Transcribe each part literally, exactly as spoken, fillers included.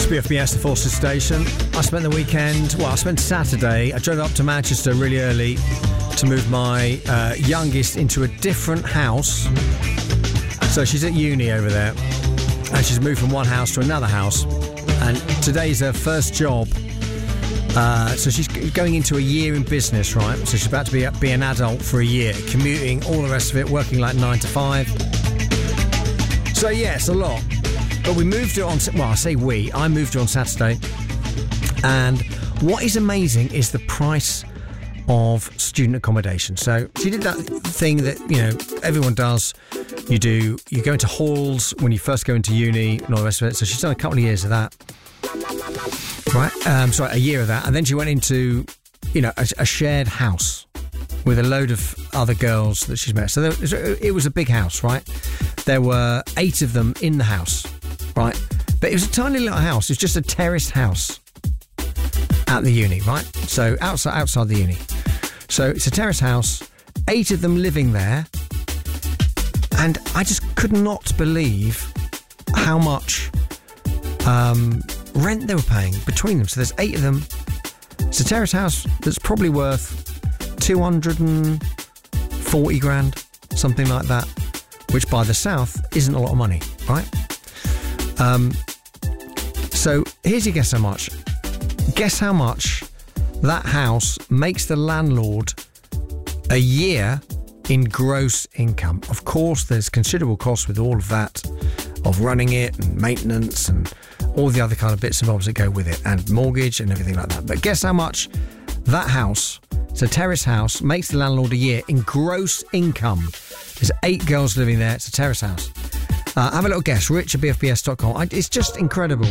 B F B S, the Forces Station. I spent the weekend, well, I spent Saturday. I drove up to Manchester really early to move my uh, youngest into a different house. So she's at uni over there, and she's moved from one house to another house. And today's her first job. Uh, so she's going into a year in business, right? So she's about to be, be an adult for a year, commuting, all the rest of it, working like nine to five. So yeah, it's a lot. But we moved her on, well, I say we, I moved her on Saturday. And what is amazing is the price of student accommodation. So she did that thing that, you know, everyone does. You do, you go into halls when you first go into uni and all the rest of it. So she's done a couple of years of that. Right, um, sorry, a year of that. And then she went into, you know, a, a shared house with a load of other girls that she's met. So there was, it was a big house, right? There were eight of them in the house, right? But it was a tiny little house. It's just a terraced house at the uni, right? So outside, outside the uni. So it's a terraced house, eight of them living there. And I just could not believe how much um, rent they were paying between them. So there's eight of them. It's a terrace house that's probably worth two hundred forty grand, something like that, which by the south isn't a lot of money, right? Um, so here's your guess how much. Guess how much that house makes the landlord a year in gross income. Of course, there's considerable costs with all of that, of running it and maintenance and all the other kind of bits and bobs that go with it, and mortgage and everything like that. But guess how much that house, it's a terrace house, makes the landlord a year in gross income. There's eight girls living there. It's a terrace house. Uh, have a little guess. Rich at b f b s dot com. I, it's just incredible.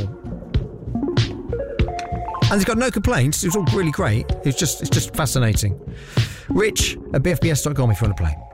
And he's got no complaints. It was all really great. It's just, it's just fascinating. Rich at b f b s dot com if you want to play.